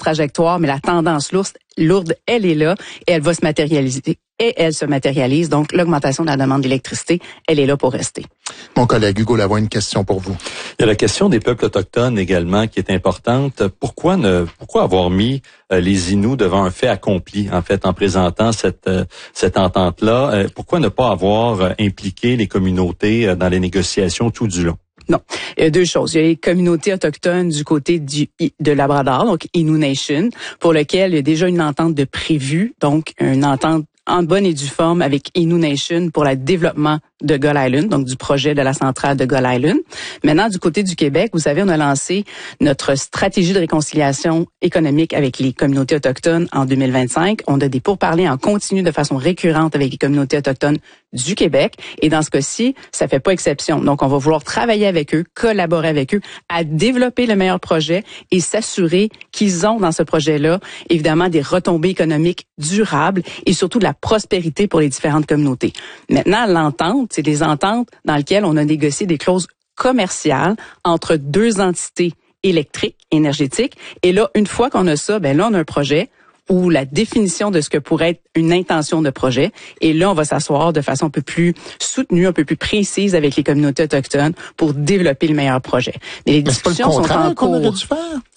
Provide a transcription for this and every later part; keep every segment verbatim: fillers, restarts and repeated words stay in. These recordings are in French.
trajectoire, mais la tendance lourde, lourde, elle est là et elle va se matérialiser. Et elle se matérialise. Donc, l'augmentation de la demande d'électricité, elle est là pour rester. Mon collègue Hugo Lavoie, une question pour vous. Il y a la question des peuples autochtones également qui est importante. Pourquoi ne, pourquoi avoir mis euh, les Inuits devant un fait accompli, en fait, en présentant cette, euh, cette entente-là? Euh, pourquoi ne pas avoir euh, impliqué les communautés euh, dans les négociations tout du long? Non. Il y a deux choses. Il y a les communautés autochtones du côté du, de Labrador, donc Innu Nation, pour lequel il y a déjà une entente de prévue, donc une entente en bonne et due forme avec Innu Nation pour le développement de Gull Island, donc du projet de la centrale de Gull Island. Maintenant, du côté du Québec, vous savez, on a lancé notre stratégie de réconciliation économique avec les communautés autochtones en deux mille vingt-cinq. On a des pourparlers en continu de façon récurrente avec les communautés autochtones du Québec. Et dans ce cas-ci, ça fait pas exception. Donc, on va vouloir travailler avec eux, collaborer avec eux, à développer le meilleur projet et s'assurer qu'ils ont dans ce projet-là, évidemment, des retombées économiques durables et surtout de la prospérité pour les différentes communautés. Maintenant, l'entente, c'est des ententes dans lesquelles on a négocié des clauses commerciales entre deux entités électriques, énergétiques. Et là, une fois qu'on a ça, ben là, on a un projet ou la définition de ce que pourrait être une intention de projet. Et là, on va s'asseoir de façon un peu plus soutenue, un peu plus précise avec les communautés autochtones pour développer le meilleur projet. Mais les Mais discussions c'est pas le sont en qu'on cours. aurait dû faire?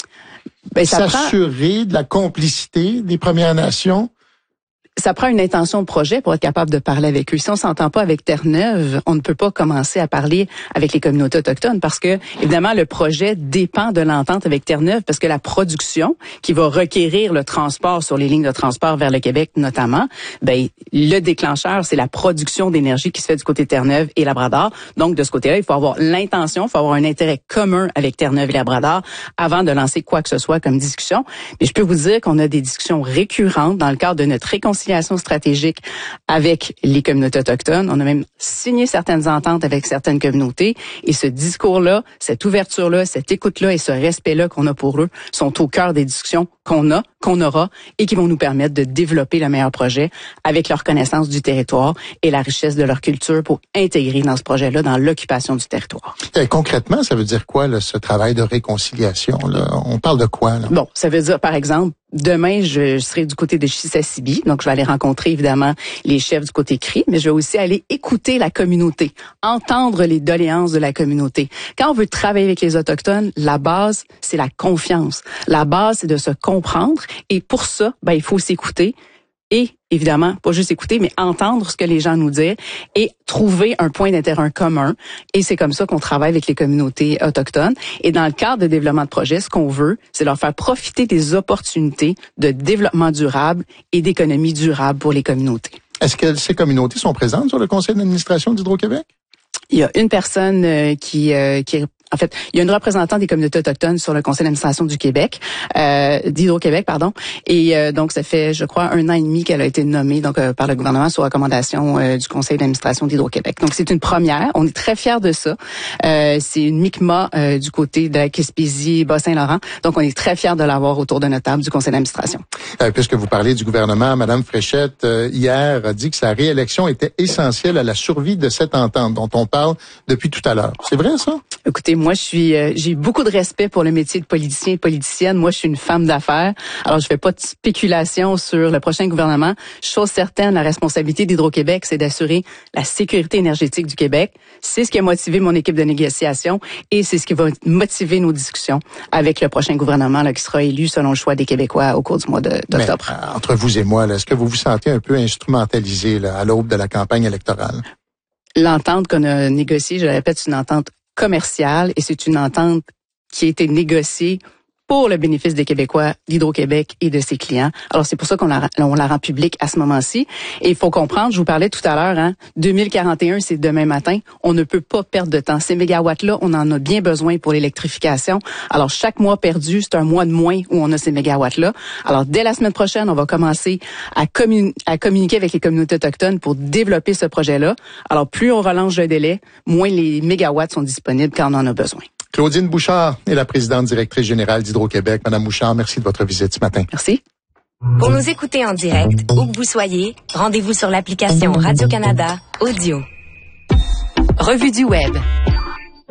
Ben, ça S'assurer prend... de la complicité des Premières Nations. Ça prend une intention de projet pour être capable de parler avec eux. Si on s'entend pas avec Terre-Neuve, on ne peut pas commencer à parler avec les communautés autochtones parce que, évidemment, le projet dépend de l'entente avec Terre-Neuve parce que la production qui va requérir le transport sur les lignes de transport vers le Québec notamment, ben, le déclencheur, c'est la production d'énergie qui se fait du côté de Terre-Neuve et Labrador. Donc, de ce côté-là, il faut avoir l'intention, il faut avoir un intérêt commun avec Terre-Neuve et Labrador avant de lancer quoi que ce soit comme discussion. Mais je peux vous dire qu'on a des discussions récurrentes dans le cadre de notre réconciliation stratégique avec les communautés autochtones. On a même signé certaines ententes avec certaines communautés et ce discours-là, cette ouverture-là, cette écoute-là et ce respect-là qu'on a pour eux sont au cœur des discussions qu'on a, qu'on aura et qui vont nous permettre de développer le meilleur projet avec leur connaissance du territoire et la richesse de leur culture pour intégrer dans ce projet-là, dans l'occupation du territoire. Et concrètement, ça veut dire quoi, là, ce travail de réconciliation, là? On parle de quoi, là? Bon, ça veut dire, par exemple, demain, je serai du côté de Chisasibi, donc je vais aller rencontrer évidemment les chefs du côté Cri, mais je vais aussi aller écouter la communauté, entendre les doléances de la communauté. Quand on veut travailler avec les Autochtones, la base, c'est la confiance. La base, c'est de se comprendre et pour ça, ben, il faut s'écouter. Et évidemment, pas juste écouter, mais entendre ce que les gens nous disent et trouver un point d'intérêt commun. Et c'est comme ça qu'on travaille avec les communautés autochtones. Et dans le cadre de développement de projet, ce qu'on veut, c'est leur faire profiter des opportunités de développement durable et d'économie durable pour les communautés. Est-ce que ces communautés sont présentes sur le conseil d'administration d'Hydro-Québec? Il y a une personne euh, qui, euh, qui est En fait, il y a une représentante des communautés autochtones sur le conseil d'administration du Québec, euh, d'Hydro-Québec, pardon. Et euh, donc, ça fait, je crois, un an et demi qu'elle a été nommée donc euh, par le gouvernement sur recommandation euh, du conseil d'administration d'Hydro-Québec. Donc, c'est une première. On est très fiers de ça. Euh, c'est une M I C M A euh, du côté de la Gaspésie, Bas-Saint-Laurent. Donc, on est très fiers de l'avoir autour de notre table du conseil d'administration. Euh, puisque vous parlez du gouvernement, Mme Fréchette, euh, hier, a dit que sa réélection était essentielle à la survie de cette entente dont on parle depuis tout à l'heure. C'est vrai, ça? Écoutez, moi, je suis, euh, j'ai beaucoup de respect pour le métier de politicien et politicienne. Moi, je suis une femme d'affaires. Alors, je fais pas de spéculation sur le prochain gouvernement. Chose certaine, la responsabilité d'Hydro-Québec, c'est d'assurer la sécurité énergétique du Québec. C'est ce qui a motivé mon équipe de négociation et c'est ce qui va motiver nos discussions avec le prochain gouvernement là, qui sera élu selon le choix des Québécois au cours du mois de, d'octobre. Mais, euh, entre vous et moi, là, est-ce que vous vous sentez un peu instrumentalisé là, à l'aube de la campagne électorale? L'entente qu'on a négociée, je le répète, c'est une entente commerciale et c'est une entente qui a été négociée pour le bénéfice des Québécois, d'Hydro-Québec et de ses clients. Alors, c'est pour ça qu'on la, on la rend publique à ce moment-ci. Et il faut comprendre, je vous parlais tout à l'heure, hein, deux mille quarante et un, c'est demain matin. On ne peut pas perdre de temps. Ces mégawatts-là, on en a bien besoin pour l'électrification. Alors, chaque mois perdu, c'est un mois de moins où on a ces mégawatts-là. Alors, dès la semaine prochaine, on va commencer à, commun- à communiquer avec les communautés autochtones pour développer ce projet-là. Alors, plus on relance le délai, moins les mégawatts sont disponibles quand on en a besoin. Claudine Bouchard est la présidente directrice générale d'Hydro-Québec. Madame Bouchard, merci de votre visite ce matin. Merci. Pour nous écouter en direct, où que vous soyez, rendez-vous sur l'application Radio-Canada Audio. Revue du Web.